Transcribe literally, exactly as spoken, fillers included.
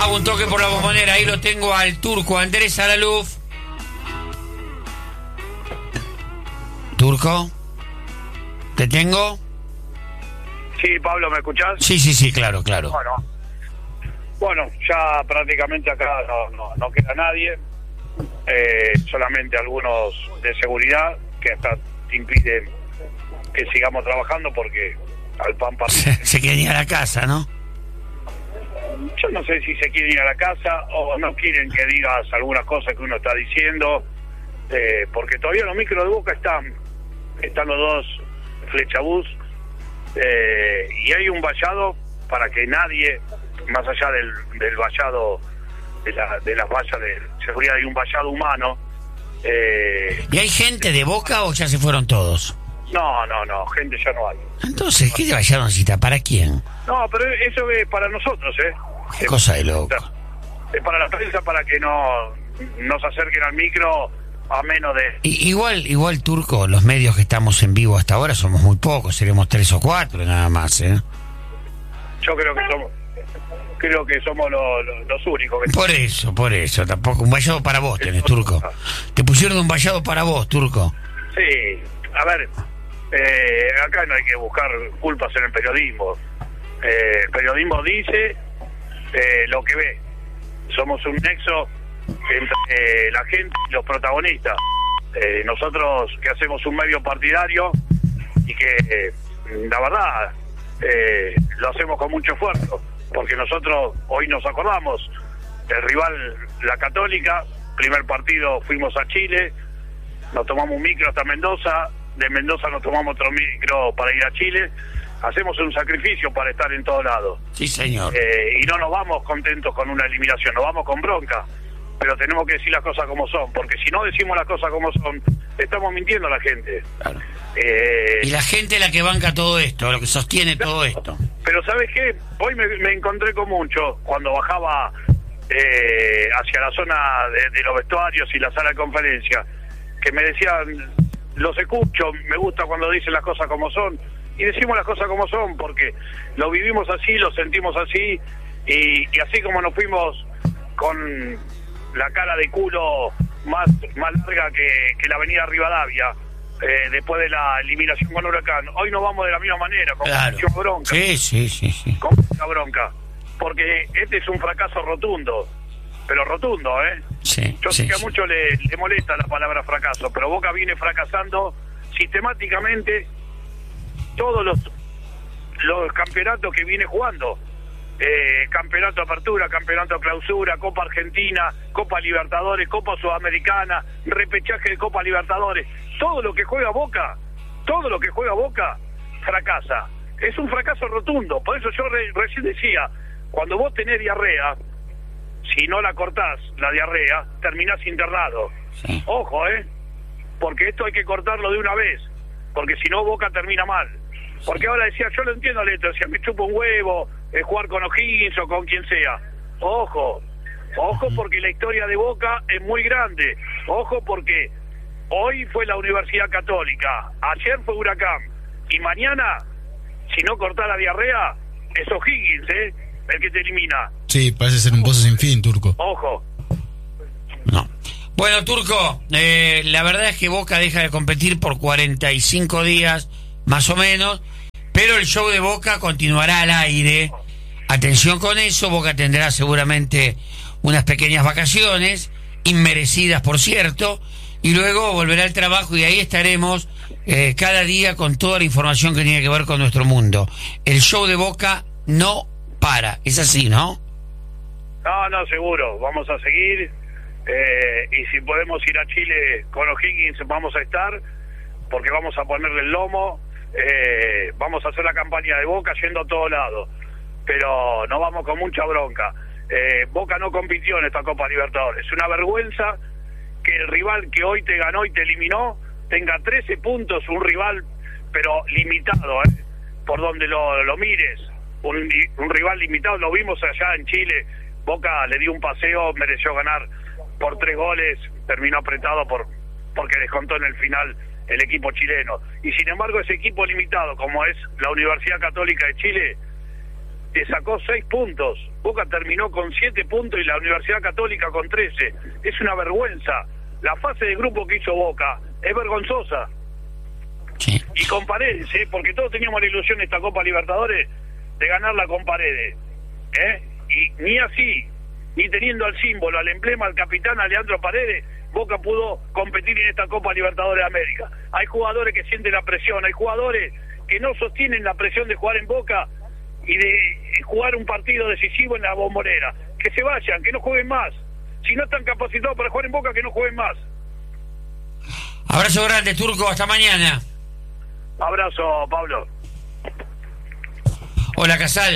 Hago un toque por la bombonera, ahí lo tengo al turco Andrés Alaluf. Turco, ¿te tengo? Sí, Pablo, ¿me escuchás? Sí, sí, sí, claro, claro. Bueno, bueno ya prácticamente acá no, no, no queda nadie, eh, solamente algunos de seguridad que hasta impiden que sigamos trabajando porque al pan para... Se, se quieren ir a la casa, ¿no? Yo no sé si se quieren ir a la casa o no quieren que digas algunas cosas que uno está diciendo, eh, porque todavía los micros de Boca están, están los dos flechabús, eh, y hay un vallado para que nadie, más allá del, del vallado, de, la, de las vallas de seguridad, hay un vallado humano. Eh, ¿Y hay gente de Boca o ya se fueron todos? No, no, no, gente ya no hay. Entonces, ¿qué vallado necesita? ¿Para quién? No, pero eso es para nosotros, ¿eh? Qué cosa de loco. Es para la prensa, para que no nos acerquen al micro a menos de... Y, igual, igual, Turco, los medios que estamos en vivo hasta ahora somos muy pocos, seremos tres o cuatro nada más, ¿eh? Yo creo que somos... Creo que somos lo, lo, los únicos que... Por eso, por eso, tampoco. Un vallado para vos tenés, Turco. Te pusieron un vallado para vos, Turco. Sí, a ver, eh, acá no hay que buscar culpas en el periodismo. Eh, el periodismo dice eh, lo que ve. Somos un nexo entre eh, la gente y los protagonistas. Eh, nosotros que hacemos un medio partidario y que, eh, la verdad, eh, lo hacemos con mucho esfuerzo. Porque nosotros hoy nos acordamos del rival, la Católica, primer partido fuimos a Chile, nos tomamos un micro hasta Mendoza, de Mendoza nos tomamos otro micro para ir a Chile, hacemos un sacrificio para estar en todos lados. Sí, señor. Eh, y no nos vamos contentos con una eliminación, nos vamos con bronca, pero tenemos que decir las cosas como son, porque si no decimos las cosas como son, estamos mintiendo a la gente. Claro. Eh, y la gente es la que banca todo esto, lo que sostiene todo esto. Pero ¿sabes qué? Hoy me, me encontré con mucho cuando bajaba eh, hacia la zona de, de los vestuarios y la sala de conferencia, que me decían, los escucho, me gusta cuando dicen las cosas como son, y decimos las cosas como son, porque lo vivimos así, lo sentimos así, y, y así como nos fuimos con la cara de culo más, más larga que, que la avenida Rivadavia, Eh, después de la eliminación con Huracán, hoy nos vamos de la misma manera, con claro. mucha bronca. Sí, sí, sí, sí. Con mucha bronca. Porque este es un fracaso rotundo, pero rotundo, ¿eh? Sí, Yo sí, sé que a sí. muchos le, le molesta la palabra fracaso, pero Boca viene fracasando sistemáticamente todos los, los campeonatos que viene jugando. Eh, campeonato de apertura, campeonato de clausura, Copa Argentina, Copa Libertadores, Copa Sudamericana, repechaje de Copa Libertadores, todo lo que juega Boca, todo lo que juega Boca fracasa, es un fracaso rotundo. Por eso yo re, recién decía, cuando vos tenés diarrea, si no la cortás, la diarrea, terminás internado. Sí. Ojo, eh, porque esto hay que cortarlo de una vez, porque si no Boca termina mal. Porque ahora decía, yo lo entiendo, Leto, decía, me chupo un huevo, eh, jugar con O'Higgins o con quien sea. Ojo, ojo porque la historia de Boca es muy grande. Ojo porque hoy fue la Universidad Católica, ayer fue Huracán, y mañana, si no cortás la diarrea, es O'Higgins, ¿eh? El que te elimina. Sí, parece ser un pozo sin fin, Turco. Ojo. No. Bueno, Turco, eh, la verdad es que Boca deja de competir por cuarenta y cinco días, más o menos, pero el show de Boca continuará al aire. Atención con eso, Boca tendrá seguramente unas pequeñas vacaciones, inmerecidas por cierto, y luego volverá al trabajo y ahí estaremos eh, cada día con toda la información que tiene que ver con nuestro mundo. El show de Boca no para, es así, ¿no? No, no, seguro, vamos a seguir, eh, y si podemos ir a Chile con O'Higgins vamos a estar, porque vamos a ponerle el lomo, eh, vamos a hacer la campaña de Boca yendo a todos lados, pero no vamos con mucha bronca. eh, Boca no compitió en esta Copa Libertadores, es una vergüenza que el rival que hoy te ganó y te eliminó tenga trece puntos, un rival pero limitado, ¿eh? Por donde lo, lo mires, un, un rival limitado, lo vimos allá en Chile. Boca le dio un paseo, mereció ganar por tres goles, terminó apretado por porque descontó en el final el equipo chileno, y sin embargo ese equipo limitado como es la Universidad Católica de Chile te sacó seis puntos. Boca terminó con siete puntos y la Universidad Católica con trece. Es una vergüenza. La fase de grupo que hizo Boca es vergonzosa. Sí. Y con Paredes, ¿eh? Porque todos teníamos la ilusión de esta Copa Libertadores de ganarla con Paredes, ¿eh? Y ni así, ni teniendo al símbolo, al emblema, al capitán, a Leandro Paredes, Boca pudo competir en esta Copa Libertadores de América. Hay jugadores que sienten la presión, hay jugadores que no sostienen la presión de jugar en Boca y de jugar un partido decisivo en la Bombonera. Que se vayan, que no jueguen más. Si no están capacitados para jugar en Boca, que no jueguen más. Abrazo grande, Turco, hasta mañana. Abrazo, Pablo. Hola, Casal.